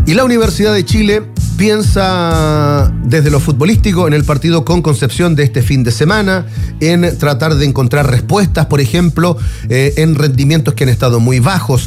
Y la Universidad de Chile piensa desde lo futbolístico en el partido con Concepción de este fin de semana, en tratar de encontrar respuestas, por ejemplo, en rendimientos que han estado muy bajos,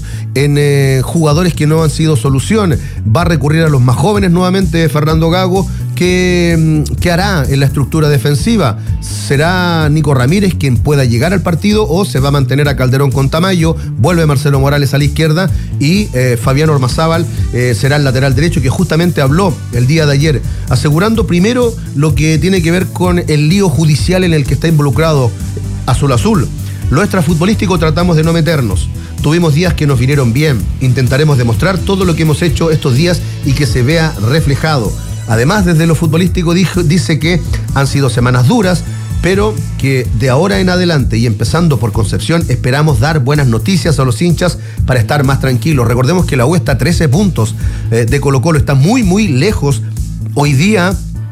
en jugadores que no han sido solución. Va a recurrir a los más jóvenes nuevamente Fernando Gago. ¿Qué hará en la estructura defensiva? ¿Será Nico Ramírez quien pueda llegar al partido o se va a mantener a Calderón con Tamayo? Vuelve Marcelo Morales a la izquierda y Fabián Ormazábal será el lateral derecho, que justamente habló el día de ayer, asegurando primero lo que tiene que ver con el lío judicial en el que está involucrado Azul Azul. Lo extrafutbolístico tratamos de no meternos. Tuvimos días que nos vinieron bien. Intentaremos demostrar todo lo que hemos hecho estos días y que se vea reflejado. Además, desde lo futbolístico dice que han sido semanas duras, pero que de ahora en adelante y empezando por Concepción esperamos dar buenas noticias a los hinchas para estar más tranquilos. Recordemos que la U está a 13 puntos de Colo-Colo, está muy muy lejos hoy día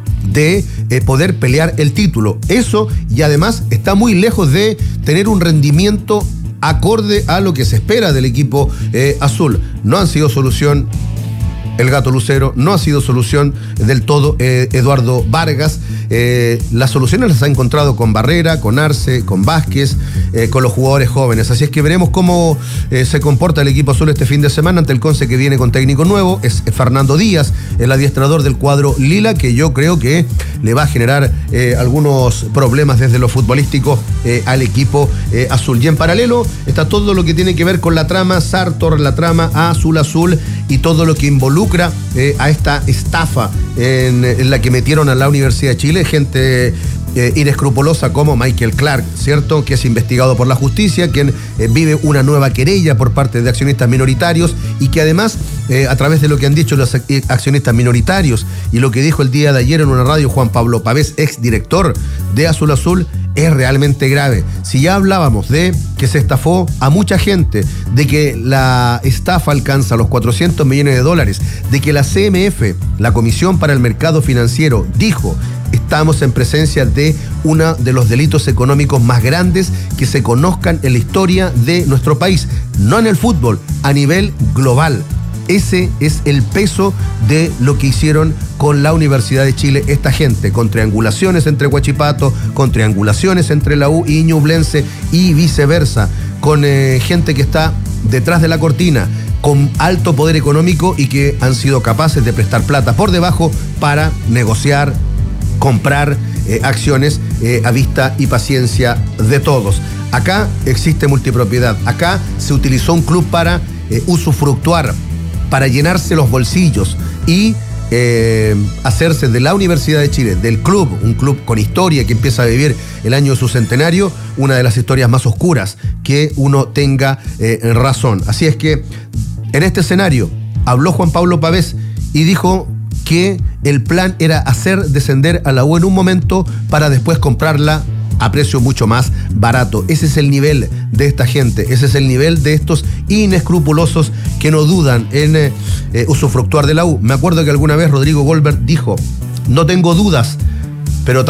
de poder pelear el título. Eso, y además está muy lejos de tener un rendimiento acorde a lo que se espera del equipo azul. No han sido solución el Gato Lucero, no ha sido solución del todo Eduardo Vargas. Las soluciones las ha encontrado con Barrera, con Arce, con Vázquez, con los jugadores jóvenes. Así es que veremos cómo se comporta el equipo azul este fin de semana ante el Conce, que viene con técnico nuevo. Es Fernando Díaz, el adiestrador del cuadro lila, que yo creo que le va a generar algunos problemas desde lo futbolístico al equipo azul. Y en paralelo está todo lo que tiene que ver con la trama Sartor, la trama Azul Azul y todo lo que involucra a esta estafa en la que metieron a la Universidad de Chile gente inescrupulosa como Michael Clark, ¿cierto? Que es investigado por la justicia, quien vive una nueva querella por parte de accionistas minoritarios y que además, a través de lo que han dicho los accionistas minoritarios y lo que dijo el día de ayer en una radio Juan Pablo Pavés, exdirector de Azul Azul, es realmente grave. Si ya hablábamos de que se estafó a mucha gente, de que la estafa alcanza los $400 millones, de que la CMF, la Comisión para el Mercado Financiero, dijo: estamos en presencia de uno de los delitos económicos más grandes que se conozcan en la historia de nuestro país, no en el fútbol, a nivel global. Ese es el peso de lo que hicieron con la Universidad de Chile esta gente, con triangulaciones entre Huachipato, con triangulaciones entre la U y Ñublense y viceversa, con gente que está detrás de la cortina, con alto poder económico y que han sido capaces de prestar plata por debajo para negociar, comprar acciones a vista y paciencia de todos. Acá existe multipropiedad, acá se utilizó un club para usufructuar, para llenarse los bolsillos y hacerse de la Universidad de Chile, del club, un club con historia que empieza a vivir el año de su centenario, una de las historias más oscuras que uno tenga razón. Así es que en este escenario habló Juan Pablo Pavés y dijo que el plan era hacer descender a la U en un momento para después comprarla a precio mucho más barato. Ese es el nivel de esta gente, ese es el nivel de estos inescrupulosos que no dudan en usufructuar de la U. Me acuerdo que alguna vez Rodrigo Goldberg dijo: no tengo dudas, pero